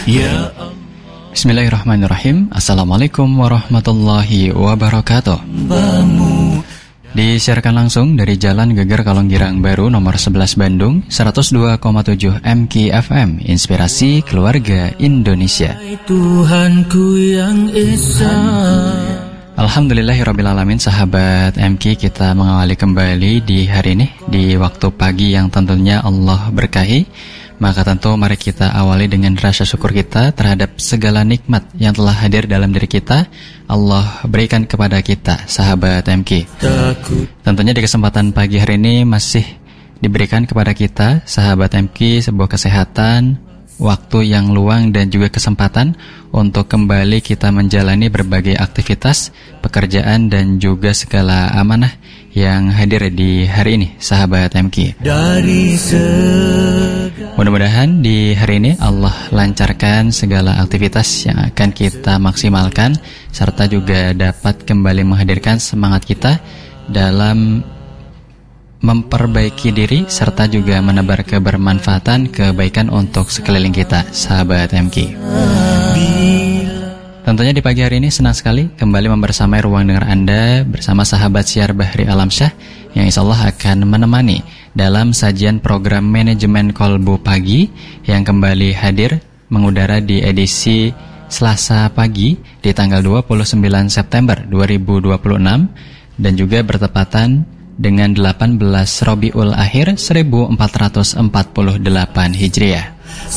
Bismillahirrahmanirrahim. Assalamualaikum warahmatullahi wabarakatuh. Disiarkan langsung dari Jalan Geger Kalonggirang Baru nomor 11 Bandung, 102,7 MKFM, Inspirasi Keluarga Indonesia. Tuhanku yang esa. Alhamdulillahirrabbilalamin, sahabat MK, kita mengawali kembali di hari ini, di waktu pagi yang tentunya Allah berkahi. Maka tentu mari kita awali dengan rasa syukur kita terhadap segala nikmat yang telah hadir dalam diri kita, Allah berikan kepada kita, sahabat MK. Tentunya di kesempatan pagi hari ini masih diberikan kepada kita, sahabat MK, sebuah kesehatan, waktu yang luang dan juga kesempatan untuk kembali kita menjalani berbagai aktivitas, pekerjaan dan juga segala amanah yang hadir di hari ini, sahabat MK. Mudah-mudahan di hari ini Allah lancarkan segala aktivitas yang akan kita maksimalkan, serta juga dapat kembali menghadirkan semangat kita dalam memperbaiki diri serta juga menebar kebermanfaatan kebaikan untuk sekeliling kita, sahabat MK. Tentunya di pagi hari ini senang sekali kembali membersamai ruang dengar Anda bersama sahabat siar Bahri Alamsyah yang insyaallah akan menemani dalam sajian program Manajemen Kolbu Pagi yang kembali hadir mengudara di edisi Selasa pagi di tanggal 29 September 2026 dan juga bertepatan dengan 18 Rabiul Akhir 1448 Hijriah.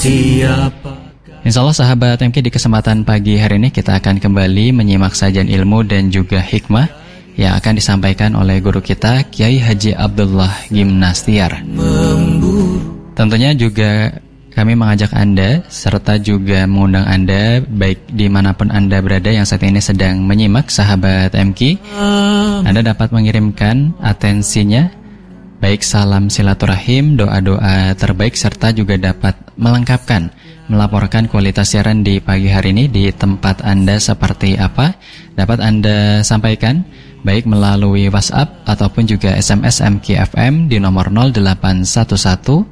Insyaallah sahabat MK, di kesempatan pagi hari ini kita akan kembali menyimak sajian ilmu dan juga hikmah yang akan disampaikan oleh guru kita Kiai Haji Abdullah Gimnastiar. Tentunya juga kami mengajak Anda serta juga mengundang Anda baik dimanapun Anda berada yang saat ini sedang menyimak, sahabat MK, Anda dapat mengirimkan atensinya, baik salam silaturahim, doa-doa terbaik, serta juga dapat melengkapkan, melaporkan kualitas siaran di pagi hari ini di tempat Anda seperti apa, dapat Anda sampaikan baik melalui WhatsApp ataupun juga SMS MKFM di nomor 0811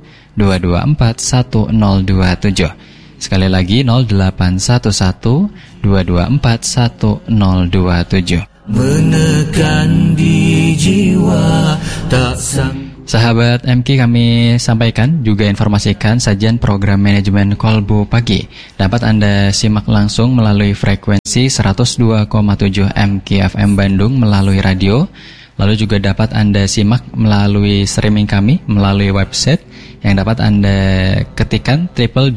224 1027. Sekali lagi 0811 224 1027. Menekan di jiwa tak sahabat MK, kami sampaikan juga informasikan sajian program Manajemen Kolbu Pagi dapat Anda simak langsung melalui frekuensi 102,7 MKFM Bandung melalui radio. Lalu juga dapat Anda simak melalui streaming kami melalui website yang dapat Anda ketikkan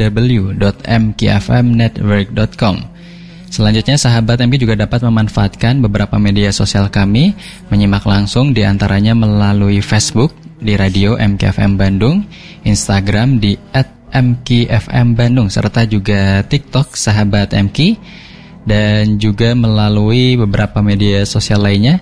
www.mkfmnetwork.com. Selanjutnya sahabat MK juga dapat memanfaatkan beberapa media sosial kami, menyimak langsung diantaranya melalui Facebook di Radio MKFM Bandung, Instagram di @mkfm Bandung, serta juga TikTok sahabat MK, dan juga melalui beberapa media sosial lainnya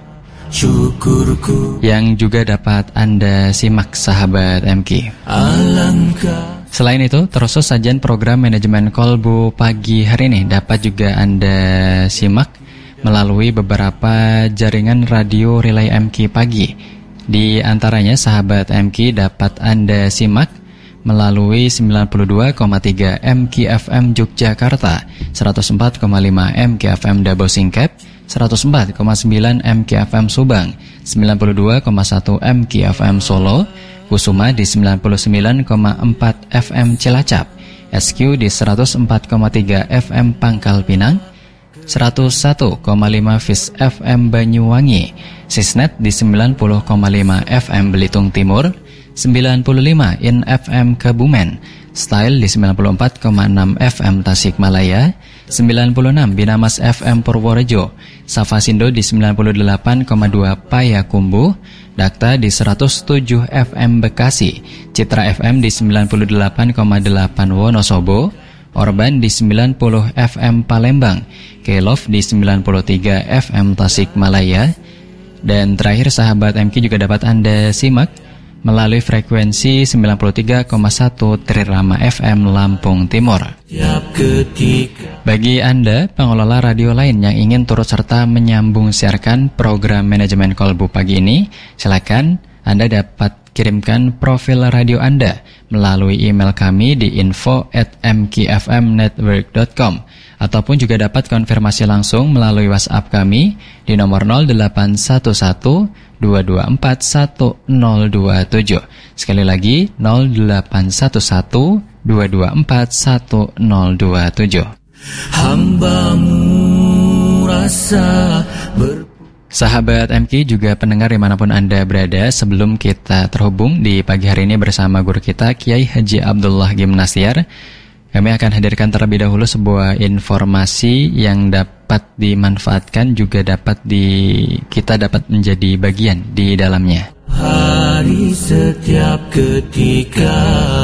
yang juga dapat Anda simak, sahabat MK. Selain itu, terus sajian program Manajemen Kolbu Pagi hari ini dapat juga Anda simak melalui beberapa jaringan radio Relay MK Pagi. Di antaranya sahabat MK dapat Anda simak melalui 92,3 MKFM Yogyakarta, 104,5 MKFM Dabo Singkep, 104,9 MKFM Subang, 92,1 MKFM Solo, Kusuma di 99,4 FM Cilacap, SQ di 104,3 FM Pangkal Pinang, 101,5 FIS FM Banyuwangi, Sisnet di 90,5 FM Belitung Timur, 95 IN FM Kebumen, Style di 94,6 FM Tasikmalaya, 96 Binamas FM Purworejo, Safasindo di 98,2 Payakumbuh, Dakta di 107 FM Bekasi, Citra FM di 98,8 Wonosobo, Orban di 90 FM Palembang, Kelov di 93 FM Tasikmalaya, dan terakhir sahabat MK juga dapat Anda simak melalui frekuensi 93,1 Trirama FM Lampung Timur. Bagi Anda pengelola radio lain yang ingin turut serta menyambung siarkan program Manajemen Kolbu Pagi ini, silakan Anda dapat kirimkan profil radio Anda melalui email kami di info@mkfmnetwork.com ataupun juga dapat konfirmasi langsung melalui WhatsApp kami di nomor 0811 224 1027. Sekali lagi 0811 224 1027. Hamba-Mu rasa Sahabat MK juga pendengar dimanapun Anda berada, sebelum kita terhubung di pagi hari ini bersama guru kita Kiai Haji Abdullah Gimnastiar, kami akan hadirkan terlebih dahulu sebuah informasi yang dapat dimanfaatkan, juga kita dapat menjadi bagian di dalamnya. Hari setiap ketika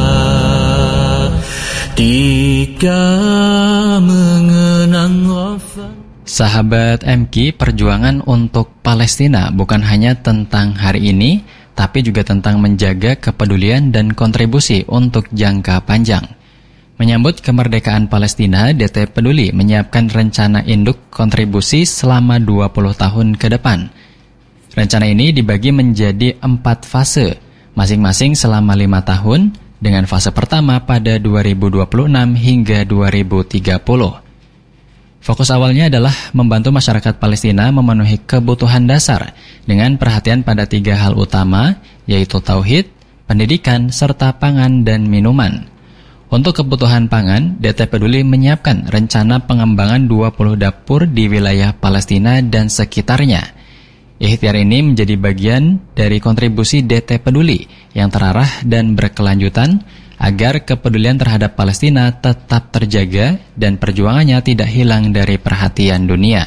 mengenang wafat. Sahabat MK, perjuangan untuk Palestina bukan hanya tentang hari ini, tapi juga tentang menjaga kepedulian dan kontribusi untuk jangka panjang. Menyambut kemerdekaan Palestina, DT Peduli menyiapkan rencana induk kontribusi selama 20 tahun ke depan. Rencana ini dibagi menjadi 4 fase, masing-masing selama 5 tahun, dengan fase pertama pada 2026 hingga 2030. Fokus awalnya adalah membantu masyarakat Palestina memenuhi kebutuhan dasar dengan perhatian pada 3 hal utama, yaitu tauhid, pendidikan, serta pangan dan minuman. Untuk kebutuhan pangan, DT Peduli menyiapkan rencana pengembangan 20 dapur di wilayah Palestina dan sekitarnya. Ikhtiar ini menjadi bagian dari kontribusi DT Peduli yang terarah dan berkelanjutan agar kepedulian terhadap Palestina tetap terjaga dan perjuangannya tidak hilang dari perhatian dunia.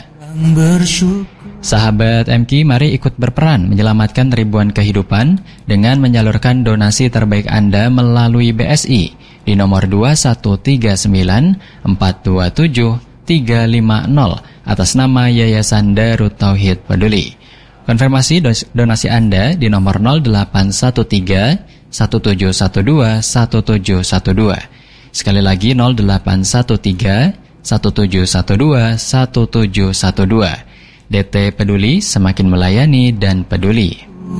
Sahabat MK, mari ikut berperan menyelamatkan ribuan kehidupan dengan menyalurkan donasi terbaik Anda melalui BSI di nomor 2139 427 350 atas nama Yayasan Darut Tauhid Peduli. Konfirmasi donasi Anda di nomor 0813 1712 1712. Sekali lagi 0813 1712 1712. DT Peduli, semakin melayani dan peduli.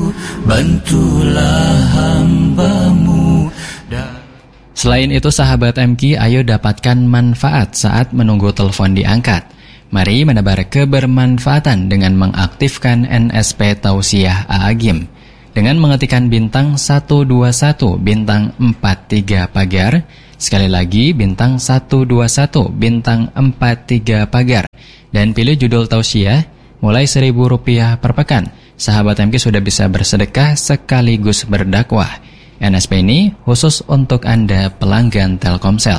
Bantulah hamba-Mu. Selain itu sahabat MK, ayo dapatkan manfaat saat menunggu telepon diangkat. Mari menebar kebermanfaatan dengan mengaktifkan NSP Tausiah Aagim. Dengan mengetikkan bintang 121 bintang 43 pagar. Sekali lagi bintang 121 bintang 43 pagar. Dan pilih judul tausiah mulai Rp1.000 per pekan. Sahabat MK sudah bisa bersedekah sekaligus berdakwah. NSP ini khusus untuk Anda pelanggan Telkomsel.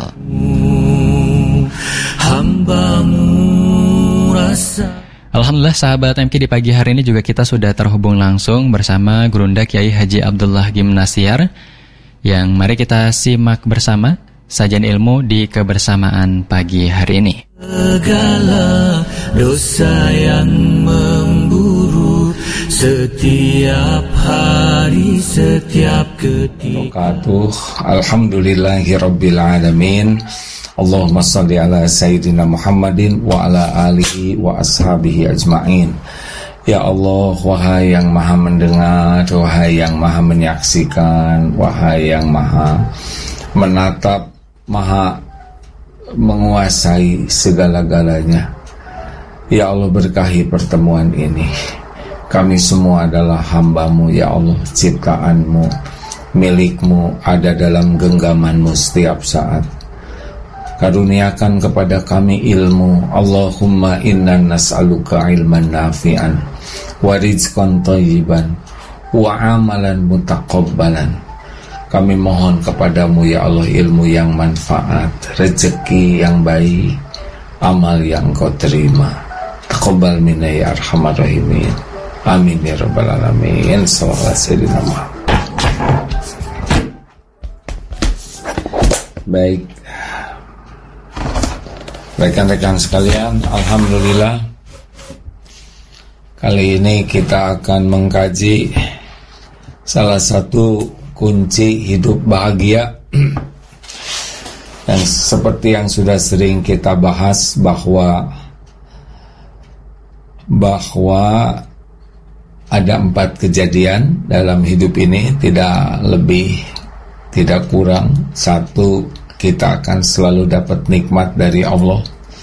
Hamba-Mu rasa. Alhamdulillah sahabat MK, di pagi hari ini juga kita sudah terhubung langsung bersama Gurunda Kiai Haji Abdullah Gimnastiar, yang mari kita simak bersama sajian ilmu di kebersamaan pagi hari ini. Segala dosa yang memburu setiap hari, setiap ketika. Alhamdulillahirabbil alamin. Allahumma salli ala Sayyidina Muhammadin wa ala alihi wa ashabihi ajma'in. Ya Allah, wahai yang maha mendengar, wahai yang maha menyaksikan, wahai yang maha menatap, maha menguasai segala-galanya. Ya Allah, berkahi pertemuan ini. Kami semua adalah hamba-Mu, ya Allah, ciptaan-Mu, milik-Mu, ada dalam genggaman-Mu setiap saat. Karuniakan kepada kami ilmu. Allahumma inna nas'aluka ilman nafi'an wa rizqan thayyiban wa amalan mutaqabbalan. Kami mohon kepadamu ya Allah ilmu yang manfaat, rezeki yang baik, amal yang Kau terima. Taqabbal minna ya arhamar rahimin. Amin ya rabbal alamin. Sallallahu alaihi wasallam. Baik, rekan-rekan sekalian, alhamdulillah kali ini kita akan mengkaji salah satu kunci hidup bahagia. Dan seperti yang sudah sering kita bahas bahwa ada 4 kejadian dalam hidup ini, tidak lebih, tidak kurang. 1, kita akan selalu dapat nikmat dari Allah.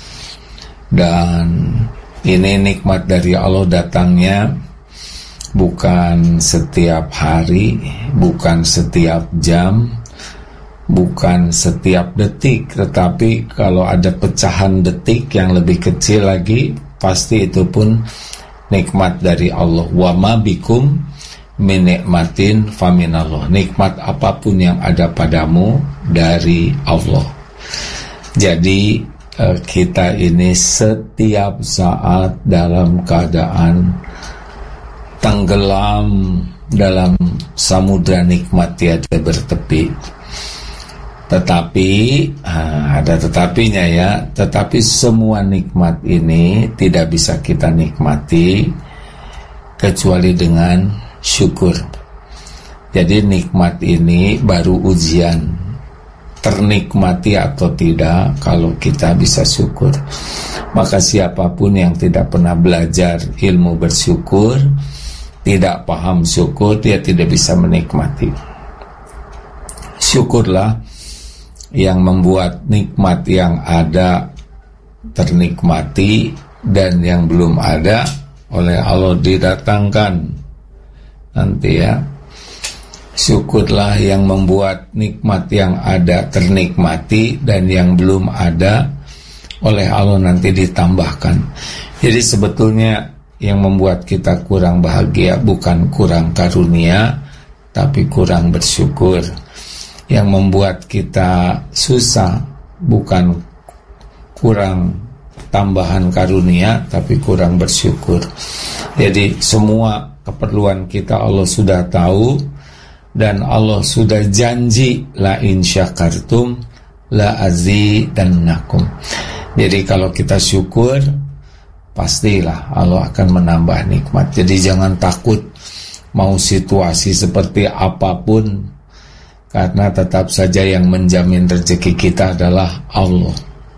Dan ini nikmat dari Allah datangnya bukan setiap hari, bukan setiap jam, bukan setiap detik, tetapi kalau ada pecahan detik yang lebih kecil lagi, pasti itu pun nikmat dari Allah. Wa ma bikum min nikmatin faminallah. Nikmat apapun yang ada padamu dari Allah. Jadi kita ini setiap saat dalam keadaan tenggelam dalam samudra nikmat tiada bertepi. Tetapi ada tetapinya ya. Tetapi semua nikmat ini tidak bisa kita nikmati kecuali dengan syukur. Jadi nikmat ini baru ujian, ternikmati atau tidak kalau kita bisa syukur. Maka siapapun yang tidak pernah belajar ilmu bersyukur, tidak paham syukur, dia tidak bisa menikmati. Syukurlah yang membuat nikmat yang ada ternikmati dan yang belum ada oleh Allah didatangkan nanti ya. Syukurlah yang membuat nikmat yang ada ternikmati dan yang belum ada oleh Allah nanti ditambahkan. Jadi sebetulnya yang membuat kita kurang bahagia bukan kurang karunia, tapi kurang bersyukur. Yang membuat kita susah bukan kurang tambahan karunia, tapi kurang bersyukur. Jadi semua keperluan kita Allah sudah tahu, dan Allah sudah janji la in syakartum la azidannakum. Jadi kalau kita syukur, pastilah Allah akan menambah nikmat. Jadi jangan takut mau situasi seperti apapun, karena tetap saja yang menjamin rezeki kita adalah Allah.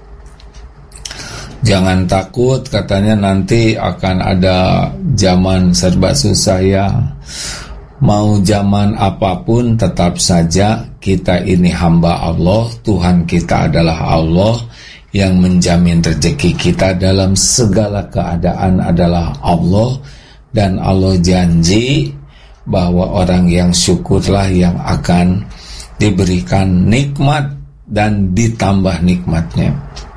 Jangan takut katanya nanti akan ada zaman serba susah ya. Mau zaman apapun tetap saja kita ini hamba Allah. Tuhan kita adalah Allah. Yang menjamin rezeki kita dalam segala keadaan adalah Allah. Dan Allah janji bahwa orang yang syukurlah yang akan diberikan nikmat dan ditambah nikmatnya.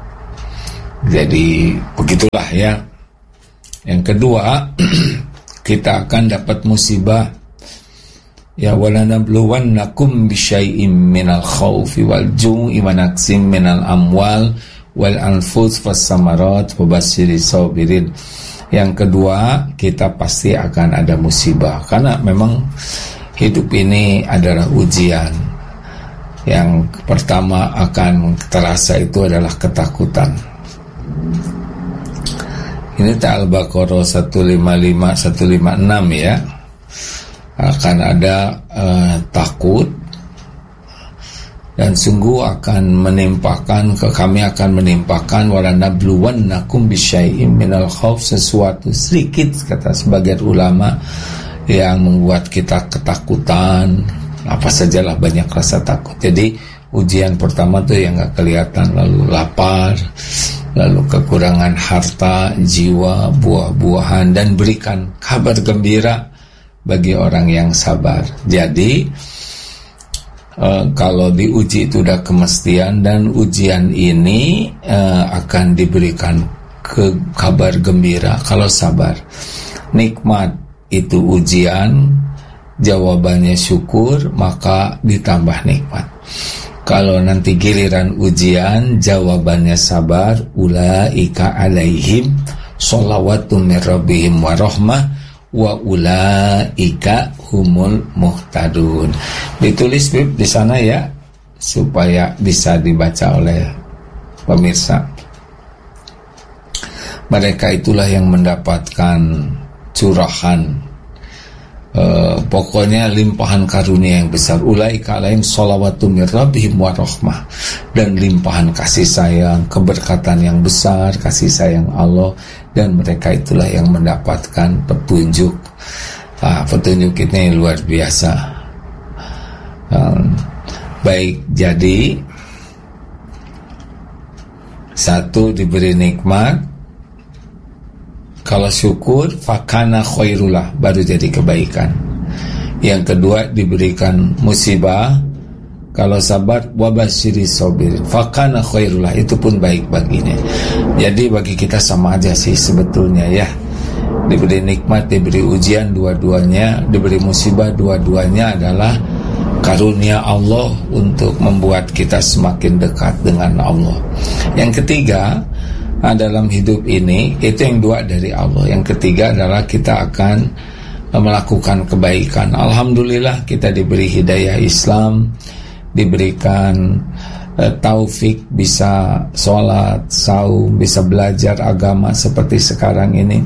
Jadi begitulah ya. Yang kedua, kita akan dapat musibah. Ya walanabluwannakum bisyai'im minal khaufi wal ju'i wa naqsim minal amwal wal anfus was samarat wabasyiris sabirin. Yang kedua, kita pasti akan ada musibah, karena memang hidup ini adalah ujian. Yang pertama akan terasa itu adalah ketakutan. Ini Al-Baqarah 155 156 ya. Akan ada takut, dan sungguh akan menimpakan kami akan menimpakan walanabluwannakum bisyai'im minal khauf, sesuatu sedikit kata sebagian ulama yang membuat kita ketakutan. Apa sajalah banyak rasa takut. Jadi ujian pertama tuh yang gak kelihatan, lalu lapar, lalu kekurangan harta, jiwa, buah-buahan, dan berikan kabar gembira bagi orang yang sabar. Jadi kalau diuji itu udah kemestian, dan ujian ini akan diberikan kabar gembira kalau sabar. Nikmat itu ujian, jawabannya syukur, maka ditambah nikmat. Kalau nanti giliran ujian, jawabannya sabar, ulaika alaihim sholawatu min rabbihim wa rahmah wa ulaika humul muhtadun. Ditulis di sana ya, supaya bisa dibaca oleh pemirsa. Mereka itulah yang mendapatkan curahan, pokoknya limpahan karunia yang besar. Ulaika alaihim sholawatu min rabbihim wa rahmah, dan limpahan kasih sayang, keberkatan yang besar, kasih sayang Allah, dan mereka itulah yang mendapatkan petunjuk. Petunjuk ini luar biasa. Baik, jadi satu, diberi nikmat, kalau syukur fakana khairulah, baru jadi kebaikan. Yang kedua, diberikan musibah, kalau sabar wabasyiri sabir fakana khairulah, itu pun baik baginya. Jadi bagi kita sama aja sih sebetulnya ya. Diberi nikmat, diberi ujian, dua-duanya, diberi musibah, dua-duanya adalah karunia Allah untuk membuat kita semakin dekat dengan Allah. Yang ketiga, dalam hidup ini, itu yang dua dari Allah. Yang ketiga adalah kita akan melakukan kebaikan. Alhamdulillah kita diberi hidayah Islam, diberikan taufik bisa sholat, saum, bisa belajar agama seperti sekarang ini.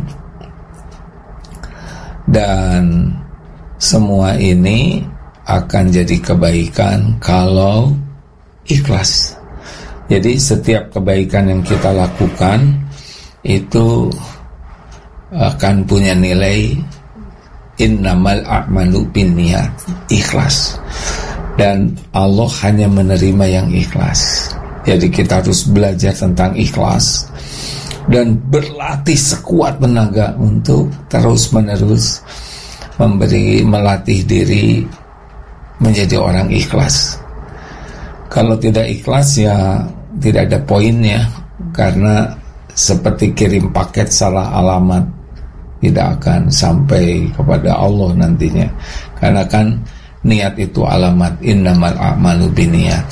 Dan semua ini akan jadi kebaikan kalau ikhlas. Jadi setiap kebaikan yang kita lakukan itu akan punya nilai innamal a'malu binniyat, ikhlas. Dan Allah hanya menerima yang ikhlas. Jadi kita harus belajar tentang ikhlas dan berlatih sekuat tenaga untuk terus-menerus melatih diri menjadi orang ikhlas. Kalau tidak ikhlas ya tidak ada poinnya, karena seperti kirim paket salah alamat, tidak akan sampai kepada Allah nantinya. Karena kan niat itu alamat, innamal a'malu binniyat.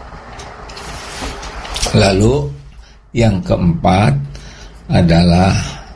Lalu yang keempat adalah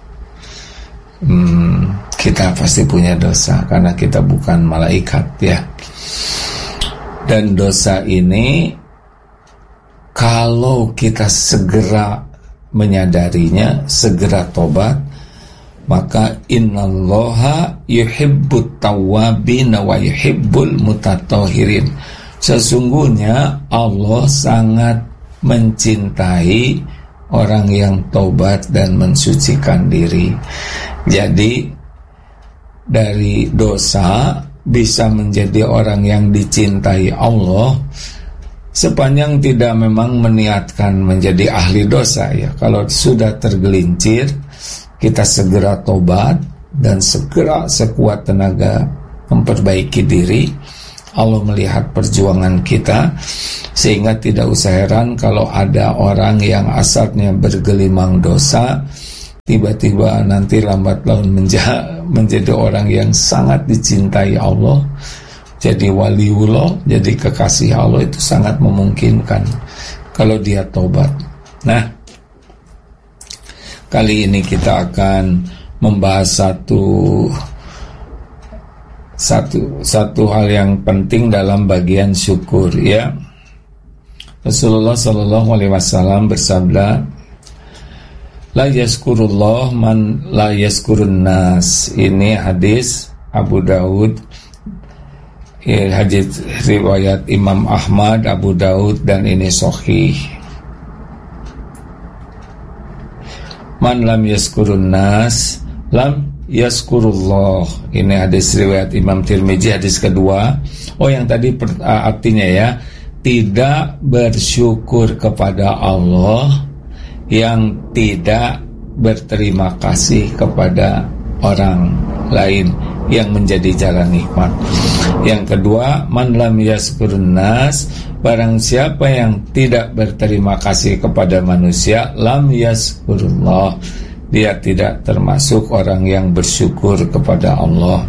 kita pasti punya dosa, karena kita bukan malaikat ya. Dan dosa ini kalau kita segera menyadarinya, segera tobat, maka innallaha yuhibbut tawwabin wa yuhibbul mutatahhirin. Sesungguhnya Allah sangat mencintai orang yang tobat dan mensucikan diri. Jadi dari dosa bisa menjadi orang yang dicintai Allah sepanjang tidak memang meniatkan menjadi ahli dosa ya. Kalau sudah tergelincir, kita segera tobat dan segera sekuat tenaga memperbaiki diri. Allah melihat perjuangan kita, sehingga tidak usah heran kalau ada orang yang asalnya bergelimang dosa, tiba-tiba nanti lambat laun menjadi orang yang sangat dicintai Allah, jadi waliullah, jadi kekasih Allah. Itu sangat memungkinkan kalau dia tobat. Nah, kali ini kita akan membahas satu hal yang penting dalam bagian syukur ya. Rasulullah sallallahu alaihi wasallam bersabda, la yazkurullah man la yazkurun nas. Ini hadis Abu Daud, hadis riwayat Imam Ahmad, Abu Daud, dan ini sahih. Man lam yazkurun nas lam yazkurullah. Ini hadis riwayat Imam Tirmizi, hadis kedua. Oh, yang tadi artinya ya, tidak bersyukur kepada Allah yang tidak berterima kasih kepada orang lain yang menjadi jalan nikmat. Yang kedua, man lam yazkurun nas, barang siapa yang tidak berterima kasih kepada manusia, lam yazkurullah, dia tidak termasuk orang yang bersyukur kepada Allah.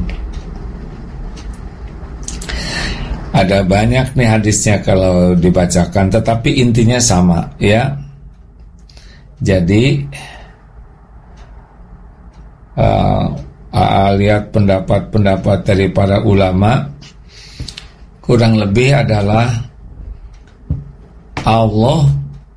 Ada banyak nih hadisnya kalau dibacakan, tetapi intinya sama ya. Jadi lihat pendapat-pendapat dari para ulama, kurang lebih adalah Allah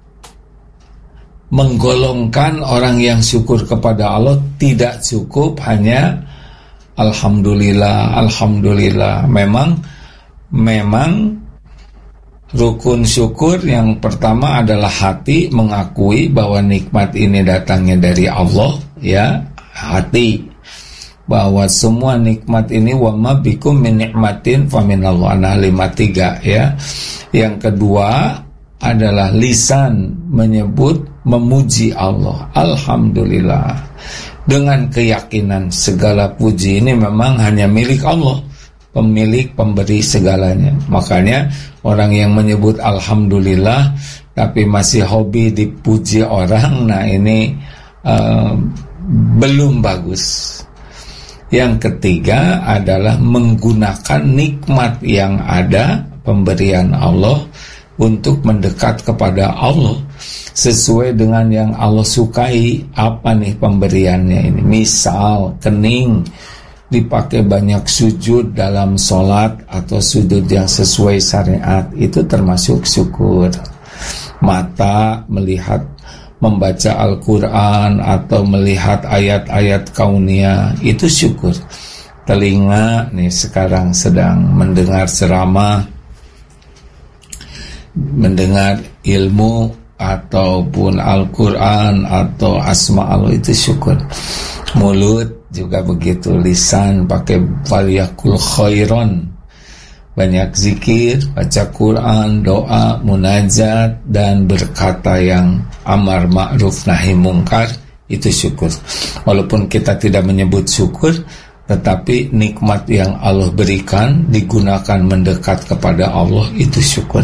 menggolongkan orang yang syukur kepada Allah tidak cukup hanya alhamdulillah, alhamdulillah. Memang rukun syukur yang pertama adalah hati mengakui bahwa nikmat ini datangnya dari Allah ya, hati. bahwa semua nikmat ini wa ma bikum min nikmatin faminallah. Nah 53 ya. Yang kedua adalah lisan menyebut memuji Allah. Alhamdulillah. Dengan keyakinan segala puji ini memang hanya milik Allah, pemilik pemberi segalanya. Makanya orang yang menyebut alhamdulillah tapi masih hobi dipuji orang, nah ini belum bagus. Yang ketiga adalah menggunakan nikmat yang ada, pemberian Allah, untuk mendekat kepada Allah sesuai dengan yang Allah sukai. Apa nih pemberiannya ini? Misal kening dipakai banyak sujud dalam sholat atau sujud yang sesuai syariat, itu termasuk syukur. Mata melihat, membaca Al-Quran atau melihat ayat-ayat kauniyah, itu syukur. Telinga nih sekarang sedang mendengar ceramah, mendengar ilmu ataupun Al-Quran atau asma Allah, itu syukur. Mulut juga begitu, lisan pakai waliyakul khairon, banyak zikir, baca Quran, doa, munajat, dan berkata yang amar ma'ruf nahi mungkar, itu syukur. Walaupun kita tidak menyebut syukur, tetapi nikmat yang Allah berikan digunakan mendekat kepada Allah, itu syukur.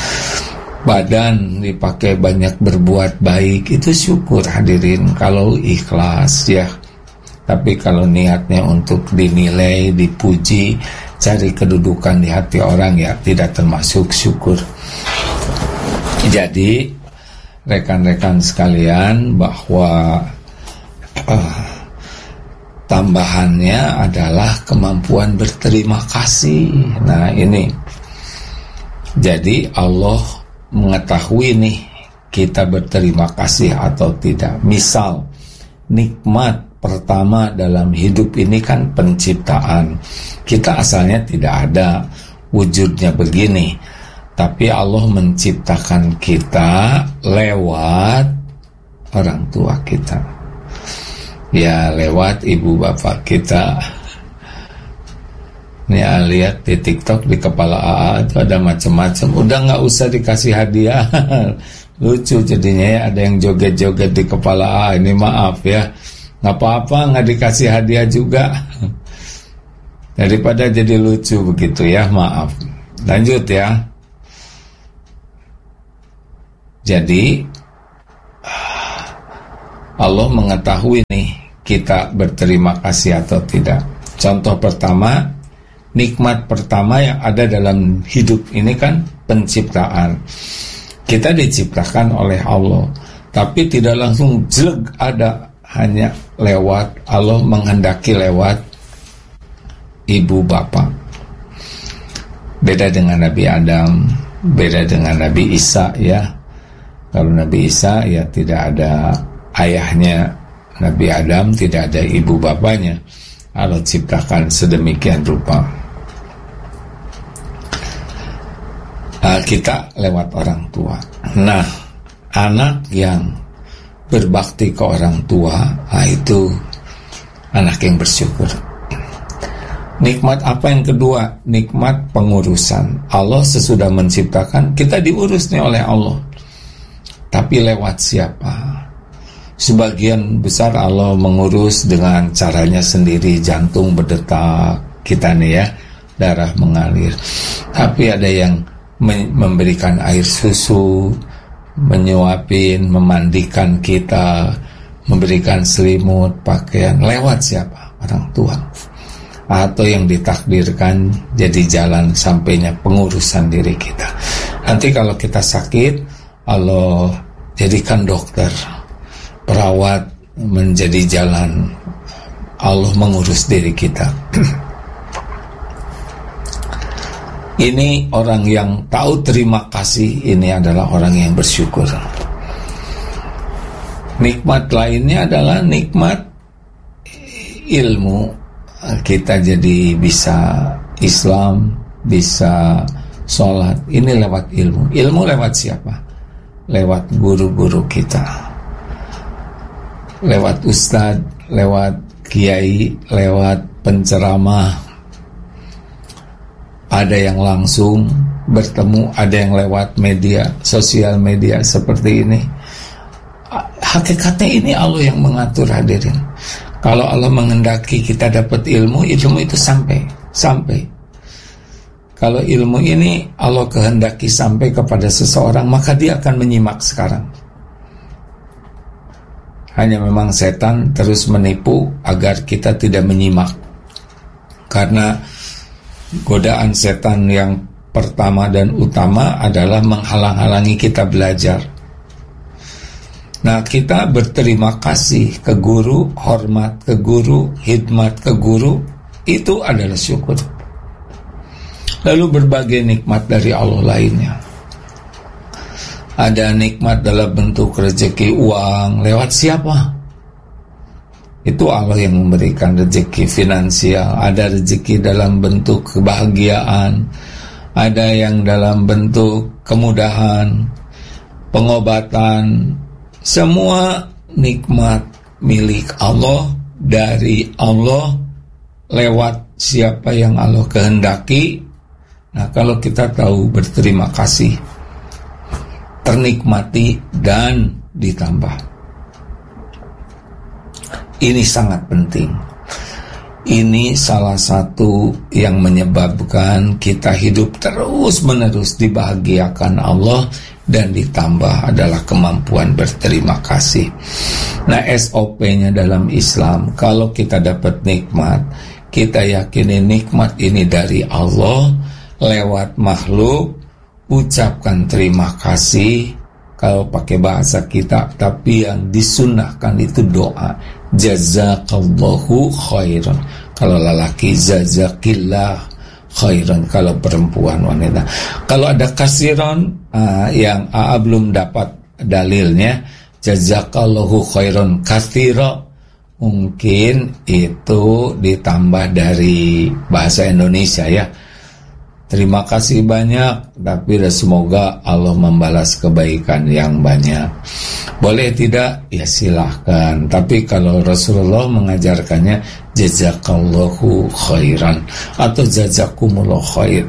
Badan dipakai banyak berbuat baik, itu syukur hadirin, kalau ikhlas ya. Tapi kalau niatnya untuk dinilai, dipuji, cari kedudukan di hati orang, ya tidak termasuk syukur. Jadi rekan-rekan sekalian, bahwa tambahannya adalah kemampuan berterima kasih. Nah ini, jadi Allah mengetahui nih kita berterima kasih atau tidak. Misal nikmat pertama dalam hidup ini kan penciptaan. Kita asalnya tidak ada, wujudnya begini, tapi Allah menciptakan kita lewat orang tua kita, ya lewat ibu bapak kita. Nih lihat di TikTok, di kepala AA itu ada macam-macam. Udah nggak usah dikasih hadiah. Lucu jadinya ya, ada yang joget-joget di kepala AA. Ini maaf ya, nggak apa-apa nggak dikasih hadiah juga, daripada jadi lucu begitu ya, maaf. Lanjut ya. Jadi Allah mengetahui nih kita berterima kasih atau tidak. Contoh pertama, nikmat pertama yang ada dalam hidup ini kan penciptaan. Kita diciptakan oleh Allah, tapi tidak langsung jeleg ada, hanya lewat Allah menghendaki lewat ibu bapak. Beda dengan Nabi Adam, beda dengan Nabi Isa ya. Kalau Nabi Isa ya tidak ada ayahnya, Nabi Adam tidak ada ibu bapaknya. Allah ciptakan sedemikian rupa. Kita lewat orang tua. Nah, anak yang berbakti ke orang tua, itu anak yang bersyukur. Nikmat apa yang kedua? Nikmat pengurusan. Allah sesudah menciptakan, kita diurus nih oleh Allah. Tapi lewat siapa? Sebagian besar Allah mengurus dengan caranya sendiri, jantung berdetak, kita nih ya, darah mengalir. Tapi ada yang memberikan air susu, menyuapin, memandikan kita, memberikan selimut, pakaian. Lewat siapa? Orang tua. Atau yang ditakdirkan jadi jalan sampainya pengurusan diri kita. Nanti kalau kita sakit, Allah jadikan dokter, perawat menjadi jalan Allah mengurus diri kita. Ini orang yang tahu terima kasih, ini adalah orang yang bersyukur. Nikmat lainnya adalah nikmat ilmu. Kita jadi bisa Islam, bisa sholat, ini lewat ilmu. Ilmu lewat siapa? Lewat guru-guru kita, lewat ustadz, lewat kiai lewat penceramah, ada yang langsung bertemu, ada yang lewat media, sosial media seperti ini. Hakikatnya ini Allah yang mengatur, hadirin. Kalau Allah menghendaki kita dapat ilmu itu sampai. Kalau ilmu ini Allah kehendaki sampai kepada seseorang, maka dia akan menyimak sekarang. Hanya memang setan terus menipu agar kita tidak menyimak. Karena godaan setan yang pertama dan utama adalah menghalang-halangi kita belajar. Nah, kita berterima kasih ke guru, hormat ke guru, khidmat ke guru, itu adalah syukur. Lalu berbagai nikmat dari Allah lainnya. Ada nikmat dalam bentuk rezeki uang, lewat siapa? Itu Allah yang memberikan rezeki finansial. Ada rezeki dalam bentuk kebahagiaan, ada yang dalam bentuk kemudahan, pengobatan. Semua nikmat milik Allah, dari Allah, lewat siapa yang Allah kehendaki. Nah, kalau kita tahu berterima kasih, ternikmati dan ditambah, ini sangat penting. Ini salah satu yang menyebabkan kita hidup terus-menerus dibahagiakan Allah, dan ditambah adalah kemampuan berterima kasih. Nah, SOP-nya dalam Islam, kalau kita dapat nikmat, kita yakini nikmat ini dari Allah, lewat makhluk, ucapkan terima kasih. Kalau pakai bahasa kita, tapi yang disunnahkan itu doa, jazakallahu khairan. Kalau lelaki, jazakillah khairan. Kalau perempuan, wanita. Kalau ada kasiron, yang belum dapat dalilnya, jazakallahu khairan katsira, mungkin itu ditambah dari bahasa Indonesia ya. Terima kasih banyak, tapi semoga Allah membalas kebaikan yang banyak. Boleh tidak? Ya silahkan. Tapi kalau Rasulullah mengajarkannya jazakallahu khairan atau jazakumullah khair.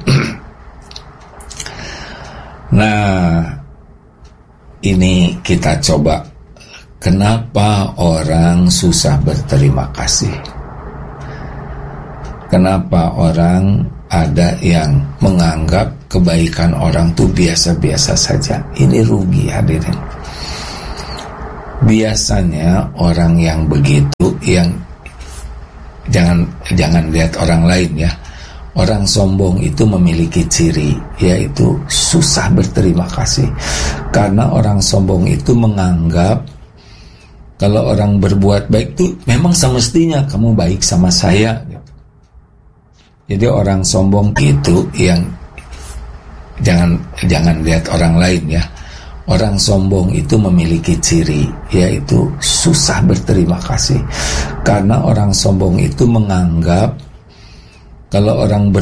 Nah, ini kita coba. Kenapa orang susah berterima kasih? Kenapa orang ada yang menganggap kebaikan orang itu biasa-biasa saja? Ini rugi, hadirin. Biasanya orang yang begitu, yang jangan lihat orang lain ya. Orang sombong itu memiliki ciri, yaitu susah berterima kasih. Karena orang sombong itu menganggap kalau orang berbuat baik itu memang semestinya kamu baik sama saya. Jadi orang sombong itu yang jangan lihat orang lain ya. Orang sombong itu memiliki ciri, yaitu susah berterima kasih. Karena orang sombong itu menganggap kalau orang